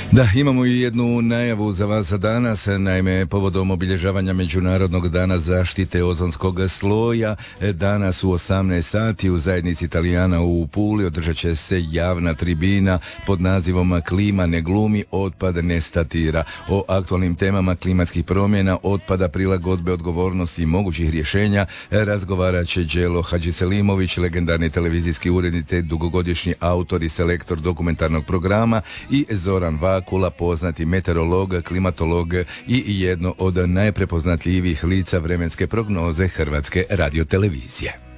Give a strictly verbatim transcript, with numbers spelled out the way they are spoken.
Da, imamo i jednu najavu za vas za danas, naime povodom obilježavanja Međunarodnog dana zaštite ozonskog sloja. Danas u osamnaest sati u zajednici Italijana u Puli održat će se javna tribina pod nazivom Klima ne glumi, otpad ne statira. O aktualnim temama klimatskih promjena, otpada, prilagodbe, odgovornosti i mogućih rješenja razgovarat će Đelo Hadžiselimović, legendarni televizijski urednik te dugogodišnji autor i selektor dokumentarnog programa, i Zoran Vakula, poznati meteorolog, klimatolog i jedno od najprepoznatljivijih lica vremenske prognoze Hrvatske radiotelevizije.